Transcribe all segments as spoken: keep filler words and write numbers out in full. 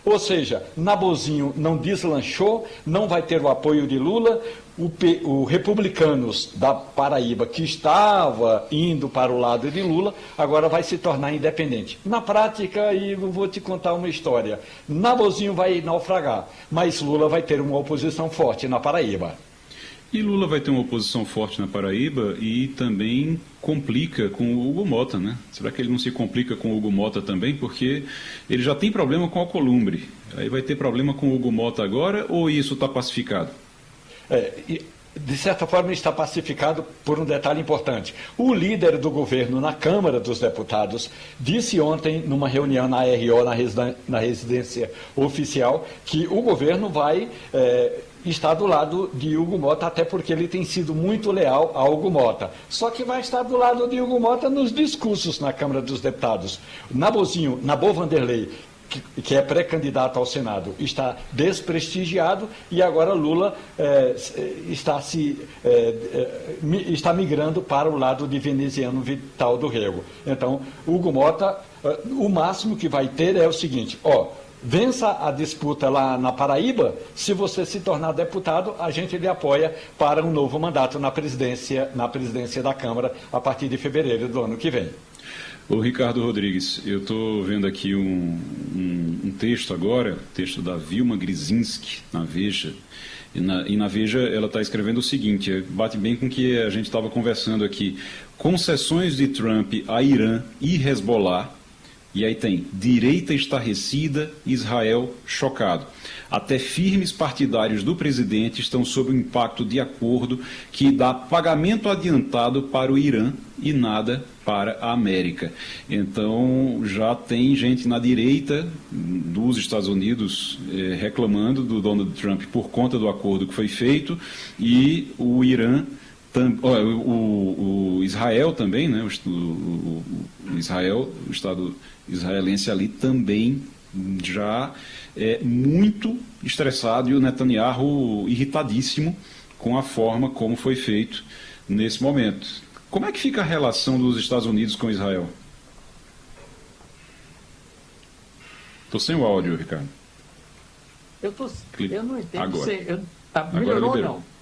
Ou seja, Nabozinho não deslanchou, não vai ter o apoio de Lula, o, P, o Republicanos da Paraíba, que estava indo para o lado de Lula, agora vai se tornar independente. Na prática, e eu vou te contar uma história, Nabozinho vai naufragar, mas Lula vai ter uma oposição forte na Paraíba. E Lula vai ter uma oposição forte na Paraíba e também complica com o Hugo Mota, né? Será que ele não se complica com o Hugo Mota também? Porque ele já tem problema com o Alcolumbre. Aí vai ter problema com o Hugo Mota agora ou isso está pacificado? É, de certa forma está pacificado por um detalhe importante. O líder do governo na Câmara dos Deputados disse ontem, numa reunião na R O, na residência oficial, que o governo vai... É, está do lado de Hugo Mota, até porque ele tem sido muito leal a Hugo Mota. Só que vai estar do lado de Hugo Mota nos discursos na Câmara dos Deputados. Nabozinho, Nabô Vanderlei, que, que é pré-candidato ao Senado, está desprestigiado e agora Lula é, está, se, é, está migrando para o lado de veneziano Vital do Rego. Então, Hugo Mota, o máximo que vai ter é o seguinte, ó, vença a disputa lá na Paraíba, se você se tornar deputado, a gente lhe apoia para um novo mandato na presidência, na presidência da Câmara a partir de fevereiro do ano que vem. Ô Ricardo Rodrigues, eu estou vendo aqui um, um, um texto agora, texto da Vilma Grisinski, na Veja, e na, e na Veja ela está escrevendo o seguinte, bate bem com o que a gente estava conversando aqui, concessões de Trump a Irã e Hezbollah. E aí tem direita estarrecida, Israel chocado. Até firmes partidários do presidente estão sob o impacto de acordo que dá pagamento adiantado para o Irã e nada para a América. Então já tem gente na direita dos Estados Unidos eh, reclamando do Donald Trump por conta do acordo que foi feito e o Irã... O, o, o Israel também, né, o, o, o Israel, o Estado israelense ali também já é muito estressado e o Netanyahu irritadíssimo com a forma como foi feito nesse momento. Como é que fica a relação dos Estados Unidos com Israel? Estou sem o áudio, Ricardo. Eu, tô, eu não entendo. Agora. Se, eu, tá, melhorou ou não?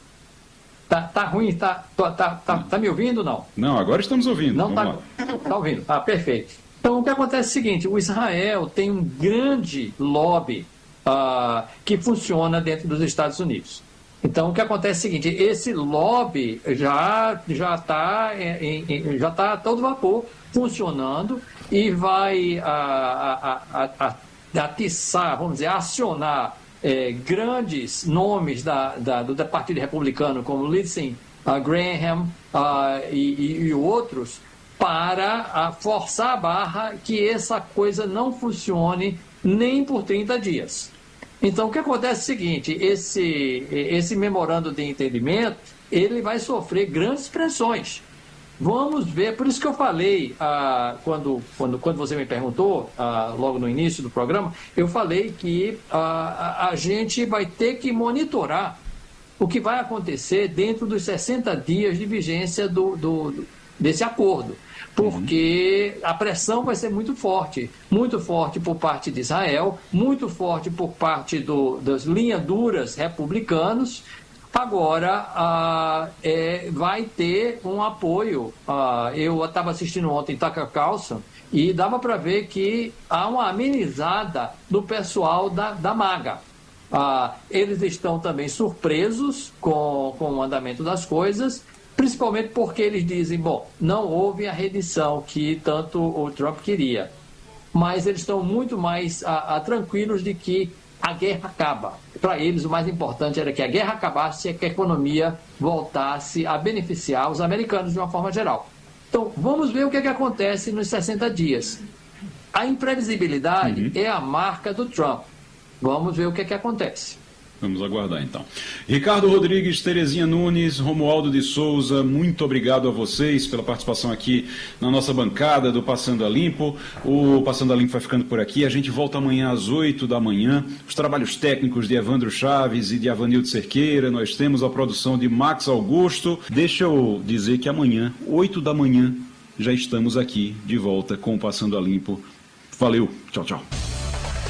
Tá, tá ruim, tá, tá, tá, tá me ouvindo ou não? Não, agora estamos ouvindo. Não tá, tá ouvindo. Ah, perfeito. Então, o que acontece é o seguinte, o Israel tem um grande lobby uh, que funciona dentro dos Estados Unidos. Então, o que acontece é o seguinte, esse lobby já já está já tá a todo vapor funcionando e vai a, a, a, a, atiçar, vamos dizer, acionar É, grandes nomes da, da, do Partido Republicano, como Lindsey uh, Graham uh, e, e, e outros, para uh, forçar a barra que essa coisa não funcione nem por trinta dias. Então, o que acontece é o seguinte, esse, esse memorando de entendimento, ele vai sofrer grandes pressões. Vamos ver, por isso que eu falei, ah, quando, quando, quando você me perguntou, ah, logo no início do programa, eu falei que ah, a, a gente vai ter que monitorar o que vai acontecer dentro dos sessenta dias de vigência do, do, desse acordo, porque a pressão vai ser muito forte, muito forte por parte de Israel, muito forte por parte do, das linhas duras republicanos. Agora, ah, é, vai ter um apoio. Ah, eu estava assistindo ontem Tucker Carlson e dava para ver que há uma amenizada do pessoal da, da MAGA. Ah, eles estão também surpresos com, com o andamento das coisas, principalmente porque eles dizem, bom, não houve a redição que tanto o Trump queria. Mas eles estão muito mais ah, ah, tranquilos de que a guerra acaba. Para eles, o mais importante era que a guerra acabasse e que a economia voltasse a beneficiar os americanos de uma forma geral. Então, vamos ver o que, é que acontece nos sessenta dias. A imprevisibilidade uhum. é a marca do Trump. Vamos ver o que, é que acontece. Vamos aguardar, então. Ricardo Rodrigues, Terezinha Nunes, Romualdo de Souza, muito obrigado a vocês pela participação aqui na nossa bancada do Passando a Limpo. O Passando a Limpo vai ficando por aqui. A gente volta amanhã às oito da manhã. Os trabalhos técnicos de Evandro Chaves e de Avanildo Cerqueira. Nós temos a produção de Max Augusto. Deixa eu dizer que amanhã, oito da manhã, já estamos aqui de volta com o Passando a Limpo. Valeu, tchau, tchau.